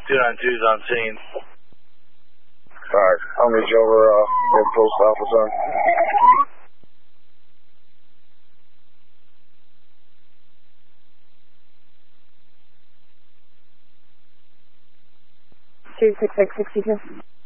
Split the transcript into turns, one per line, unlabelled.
292's on scene.
Alright, I'll meet you over at Post Alpha Sun.
26662.